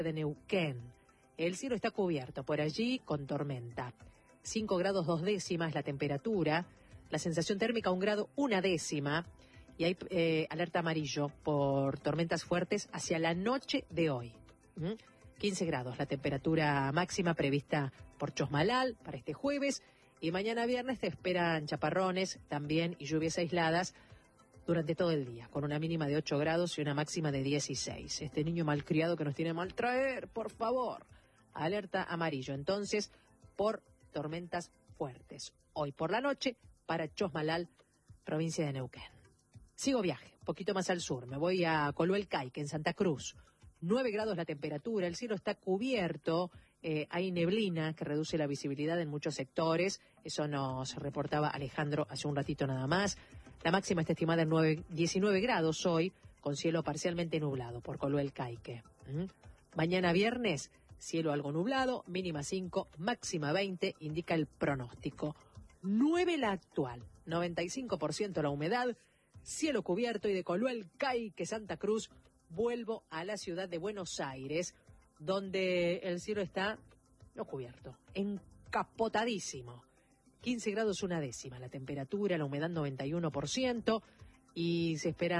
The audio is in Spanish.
de Neuquén. El cielo está cubierto por allí con tormenta. 5 grados 2 décimas la temperatura, la sensación térmica 1 grado 1 décima y hay alerta amarillo por tormentas fuertes hacia la noche de hoy. 15 grados la temperatura máxima prevista por Chosmalal para este jueves y mañana viernes te esperan chaparrones también y lluvias aisladas durante todo el día, con una mínima de 8 grados y una máxima de 16. Este niño malcriado que nos tiene mal traer, por favor. Alerta amarillo, entonces, por tormentas fuertes. Hoy por la noche, para Chosmalal, provincia de Neuquén. Sigo viaje, un poquito más al sur. Me voy a Coluel-Caique, en Santa Cruz. 9 grados la temperatura, el cielo está cubierto, hay neblina que reduce la visibilidad en muchos sectores. Eso nos reportaba Alejandro hace un ratito nada más. La máxima está estimada en 19 grados hoy, con cielo parcialmente nublado por Coluel-Caique. Mañana viernes, cielo algo nublado, mínima 5, máxima 20, indica el pronóstico. 9 la actual, 95% la humedad, cielo cubierto y de Coluel-Caique, Santa Cruz, vuelvo a la ciudad de Buenos Aires, donde el cielo está no cubierto, encapotadísimo. 15 grados 1 décima la temperatura, la humedad 91% y se espera